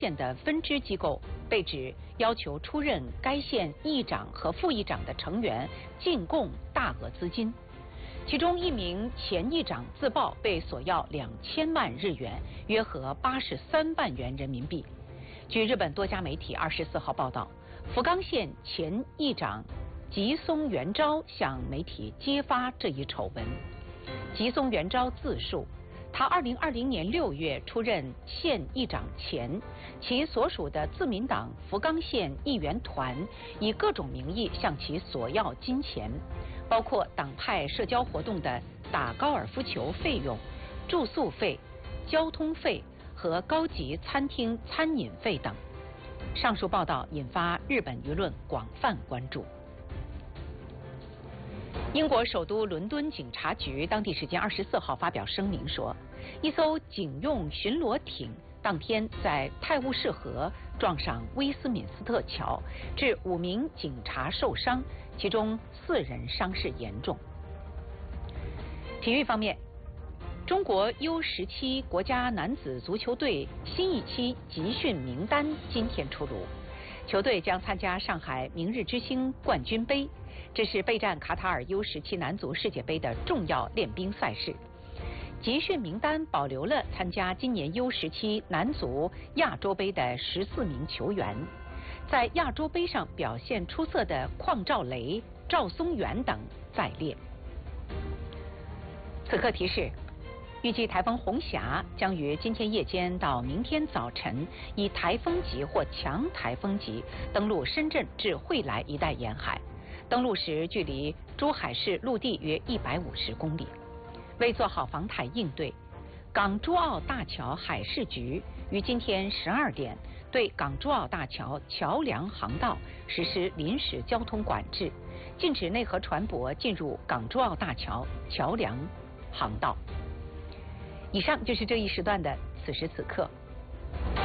县的分支机构被指要求出任该县议长和副议长的成员进贡大额资金，其中一名前议长自曝被索要2000万日元，约合83万元人民币。据日本多家媒体24号报道，福冈县前议长吉松元昭向媒体揭发这一丑闻。吉松元昭自述，他2020年6月出任县议长前，其所属的自民党福冈县议员团以各种名义向其索要金钱，包括党派社交活动的打高尔夫球费用、住宿费、交通费和高级餐厅餐饮费等。上述报道引发日本舆论广泛关注。英国首都伦敦警察局当地时间24号发表声明说，一艘警用巡逻艇当天在泰晤士河撞上威斯敏斯特桥，致5名警察受伤，其中4人伤势严重。体育方面，中国 U17 国家男子足球队新一期集训名单今天出炉，球队将参加上海明日之星冠军杯，这是备战卡塔尔 U17 男足世界杯的重要练兵赛事。集训名单保留了参加今年 U17 男足亚洲杯的14名球员，在亚洲杯上表现出色的邝兆雷、赵松元等在列。此刻提示，预计台风红霞将于今天夜间到明天早晨以台风级或强台风级登陆深圳至惠来一带沿海，登陆时距离珠海市陆地约150公里。为做好防台应对，港珠澳大桥海事局于今天12点对港珠澳大桥桥梁航道实施临时交通管制，禁止内河船舶进入港珠澳大桥桥梁航道。以上就是这一时段的此时此刻。